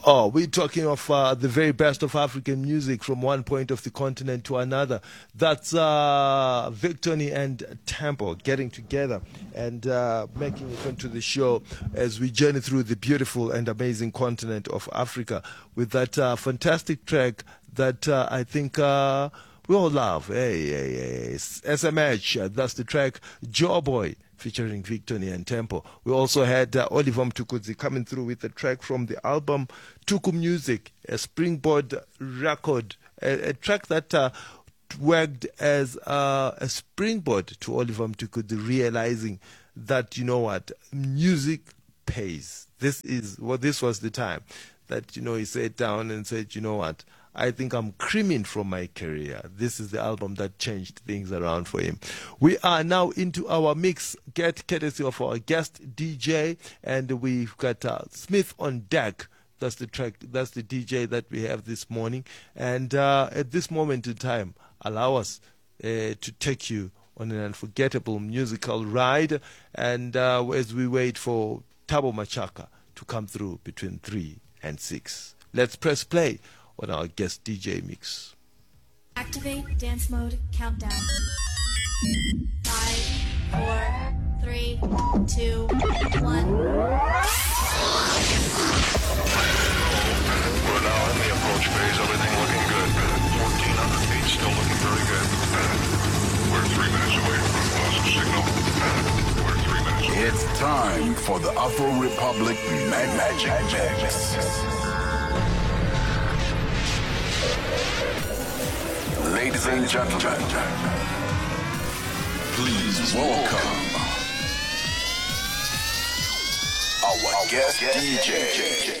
Oh, we're talking of the very best of African music from one point of the continent to another. That's Victony and Tempo getting together and making it onto the show as we journey through the beautiful and amazing continent of Africa with that fantastic track that I think we all love. Hey, SMH, that's the track Joe Boy featuring Victony and Tempo. We also had Oliver Mtukudzi coming through with a track from the album Tuku Music, a Springboard record, a track that worked as a springboard to Oliver Mtukudzi realizing that, you know what, music pays. This was the time that, you know, he sat down and said, you know what, I think I'm creaming from my career. This is the album that changed things around for him. We are now into our mix, courtesy of our guest DJ, and we've got Smith on deck. That's the track, that's the DJ that we have this morning. And at this moment in time, allow us to take you on an unforgettable musical ride. And as we wait for Thabo Machaka to come through between 3 and 6. Let's press play on our guest DJ mix. Activate dance mode countdown. 5, 4, 3, 2, 1. We're now in the approach phase. Everything looking good. 1,400 feet, still looking very good. We're 3 minutes away from positive signal. We're 3 minutes away. It's time for the Afro Republic Magic Mix. Ladies and gentlemen, please welcome our guest DJ.